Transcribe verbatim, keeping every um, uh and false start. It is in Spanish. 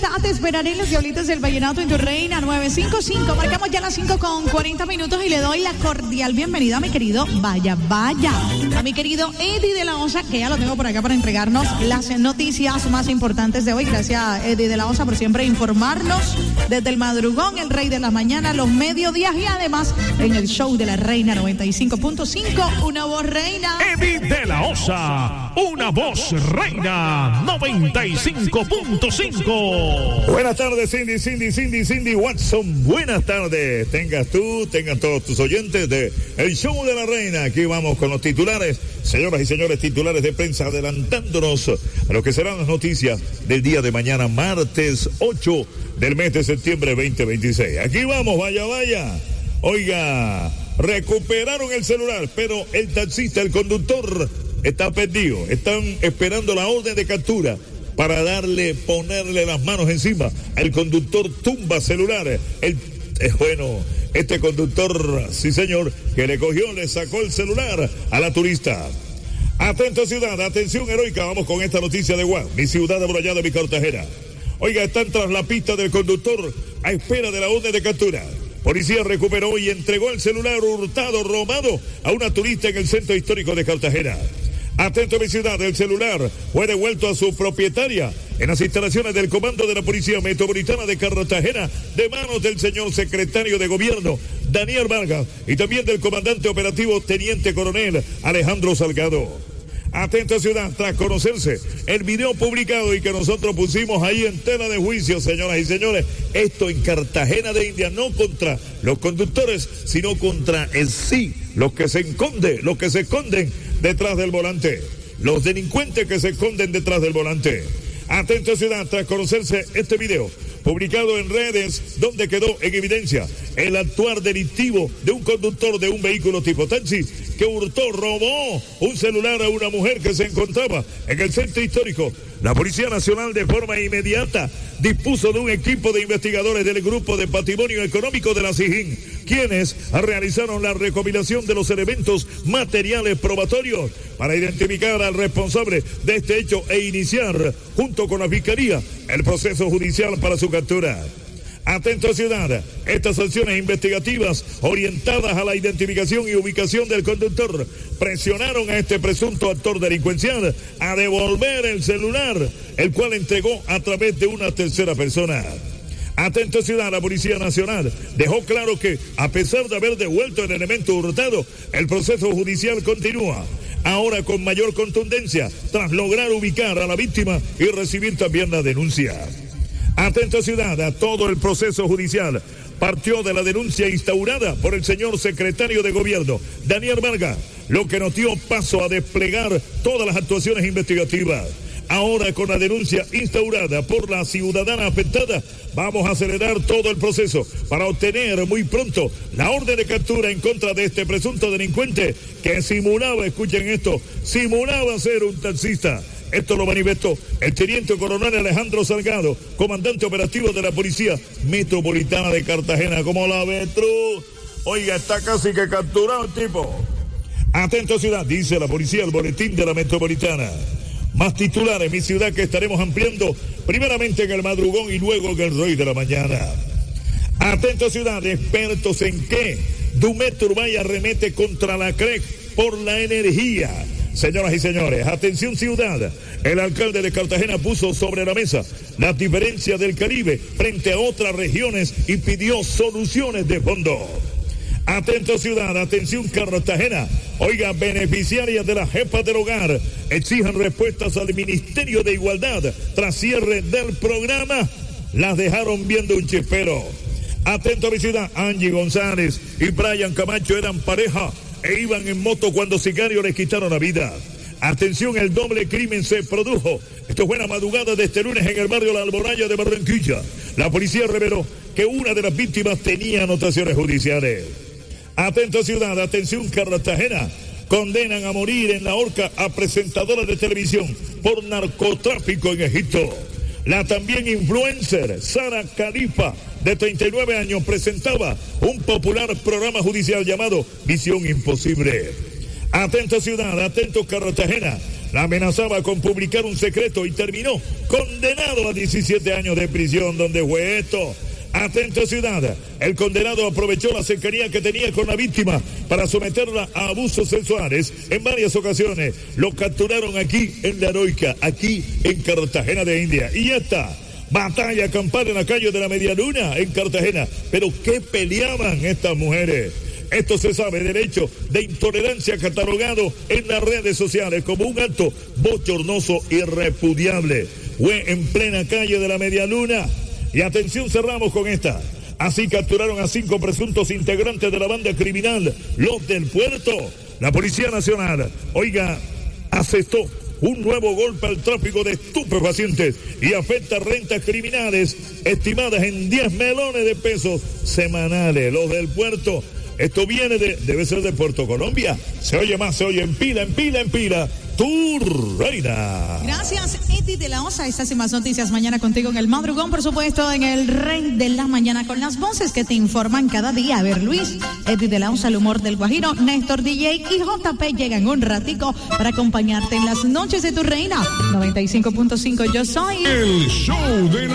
está, te esperaré en los Diablitos del Vallenato en tu Reina nueve cinco cinco. Marcamos ya las cinco con cuarenta minutos y le doy la cordial bienvenida a mi querido Vaya Vaya, a mi querido Eddie de la Osa, que ya lo tengo por acá para entregarnos las noticias más importantes de hoy. Gracias, Eddie de la Osa, por siempre informarnos desde el madrugón, el rey de la mañana, los mediodías y además en el show de la Reina noventa y cinco punto cinco, una voz reina. Eddie de la Osa, una voz reina noventa y cinco punto cinco. Buenas tardes, Cindy, Cindy, Cindy, Cindy Watson. Buenas tardes. Tengas tú, tengan todos tus oyentes de el show de la Reina. Aquí vamos con los titulares. Señoras y señores, titulares de prensa, adelantándonos a lo que serán las noticias del día de mañana, martes ocho del mes de septiembre veinte veintiséis. Aquí vamos, vaya, vaya. Oiga, recuperaron el celular, pero el taxista, el conductor, está perdido. Están esperando la orden de captura para darle, ponerle las manos encima al conductor tumba celulares. El, eh, bueno, este conductor, sí señor, que le cogió, le sacó el celular a la turista. Atento ciudad, atención heroica, vamos con esta noticia de Guam, mi ciudad amurallada, mi Cartagena. Oiga, están tras la pista del conductor a espera de la orden de captura. Policía recuperó y entregó el celular hurtado, robado a una turista en el centro histórico de Cartagena. Atento mi ciudad, el celular fue devuelto a su propietaria en las instalaciones del Comando de la Policía Metropolitana de Cartagena, de manos del señor secretario de Gobierno, Daniel Vargas, y también del comandante operativo Teniente Coronel Alejandro Salgado. Atento ciudad, tras conocerse el video publicado y que nosotros pusimos ahí en tela de juicio, señoras y señores, esto en Cartagena de India, no contra los conductores, sino contra el sí, los que se esconden, los que se esconden detrás del volante, los delincuentes que se esconden detrás del volante. Atento ciudad, tras conocerse este video publicado en redes, donde quedó en evidencia el actuar delictivo de un conductor de un vehículo tipo taxi que hurtó, robó un celular a una mujer que se encontraba en el centro histórico. La Policía Nacional de forma inmediata dispuso de un equipo de investigadores del Grupo de Patrimonio Económico de la SIJIN, quienes realizaron la recopilación de los elementos materiales probatorios para identificar al responsable de este hecho e iniciar, junto con la Fiscalía, el proceso judicial para su captura. Atento ciudad, estas acciones investigativas orientadas a la identificación y ubicación del conductor presionaron a este presunto actor delincuencial a devolver el celular, el cual entregó a través de una tercera persona. Atento ciudad, la Policía Nacional dejó claro que, a pesar de haber devuelto el elemento hurtado, el proceso judicial continúa, ahora con mayor contundencia, tras lograr ubicar a la víctima y recibir también la denuncia. Atento ciudad, a todo el proceso judicial partió de la denuncia instaurada por el señor secretario de Gobierno, Daniel Vargas, lo que nos dio paso a desplegar todas las actuaciones investigativas. Ahora, con la denuncia instaurada por la ciudadana afectada, vamos a acelerar todo el proceso para obtener muy pronto la orden de captura en contra de este presunto delincuente que simulaba, escuchen esto, simulaba ser un taxista. Esto lo manifestó el teniente coronel Alejandro Salgado, comandante operativo de la Policía Metropolitana de Cartagena. Como la Betru, oiga, está casi que capturado el tipo. Atento ciudad, dice la policía, el boletín de la Metropolitana. Más titulares, mi ciudad, que estaremos ampliando primeramente en el madrugón y luego en el Rey de la Mañana. Atento ciudad, expertos en qué Dumet Turbay arremete contra la C R E C por la energía. Señoras y señores, atención ciudad, el alcalde de Cartagena puso sobre la mesa las diferencias del Caribe frente a otras regiones y pidió soluciones de fondo. Atento ciudad, atención Cartagena, oiga, beneficiarias de las jefas del hogar exijan respuestas al Ministerio de Igualdad tras cierre del programa, las dejaron viendo un chispero. Atento a mi ciudad, Angie González y Brian Camacho eran pareja e iban en moto cuando sicarios les quitaron la vida. Atención, el doble crimen se produjo. Esto fue la madrugada de este lunes en el barrio La Alboraya de Barranquilla. La policía reveló que una de las víctimas tenía anotaciones judiciales. Atento ciudad, atención Cartagena, condenan a morir en la horca a presentadora de televisión por narcotráfico en Egipto. La también influencer Sara Khalifa, de treinta y nueve años, presentaba un popular programa judicial llamado Misión Imposible. Atento ciudad, atento Cartagena, la amenazaba con publicar un secreto y terminó condenado a diecisiete años de prisión. ¿Dónde fue esto? Atento ciudad, el condenado aprovechó la cercanía que tenía con la víctima para someterla a abusos sexuales en varias ocasiones. Lo capturaron aquí en La Heroica, aquí en Cartagena de India. Y ya está, batalla campal en la calle de la Medialuna en Cartagena. Pero ¿qué peleaban estas mujeres? Esto se sabe del hecho de intolerancia catalogado en las redes sociales como un acto bochornoso y repudiable. Fue en plena calle de la Medialuna. Y atención, cerramos con esta. Así capturaron a cinco presuntos integrantes de la banda criminal Los del Puerto. La Policía Nacional, oiga, asestó un nuevo golpe al tráfico de estupefacientes y afecta rentas criminales estimadas en diez melones de pesos semanales. Los del Puerto, esto viene de, debe ser de Puerto Colombia. Se oye más, se oye en pila, en pila, en pila. Tu reina. Gracias, Eddie de la Osa. Estas y más noticias mañana contigo en el madrugón, por supuesto, en el Rey de la Mañana, con las voces que te informan cada día. A ver, Luis, Eddie de la Osa, el humor del Guajiro, Néstor D J y J P llegan un ratico para acompañarte en las noches de Tu Reina. noventa y cinco punto cinco, yo soy el show de la